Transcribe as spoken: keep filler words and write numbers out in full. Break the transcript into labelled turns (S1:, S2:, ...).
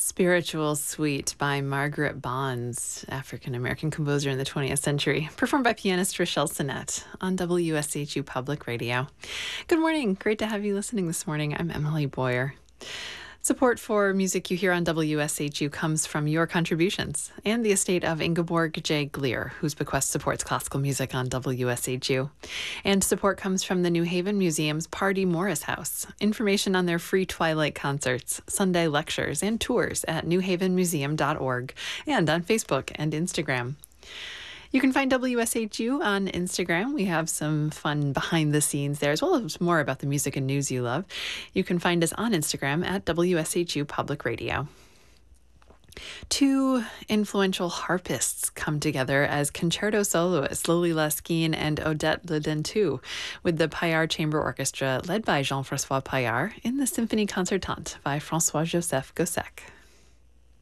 S1: Spiritual Suite by Margaret Bonds, African-American composer in the twentieth century, performed by pianist Rochelle Sinnett on W S H U Public Radio. Good morning. Great to have you listening this morning. I'm Emily Boyer. Support for music you hear on W S H U comes from your contributions and the estate of Ingeborg J. Gleer, whose bequest supports classical music on W S H U. And support comes from the New Haven Museum's Pardee Morris House. Information on their free Twilight concerts, Sunday lectures, and tours at new haven museum dot org and on Facebook and Instagram. You can find W S H U on Instagram. We have some fun behind the scenes there, as well as more about the music and news you love. You can find us on Instagram at W S H U Public Radio. Two influential harpists come together as concerto soloists, Lily Laskin and Odette Ledentou, with the Paillard Chamber Orchestra led by Jean-François Paillard in the Symphonie Concertante by François-Joseph Gossec.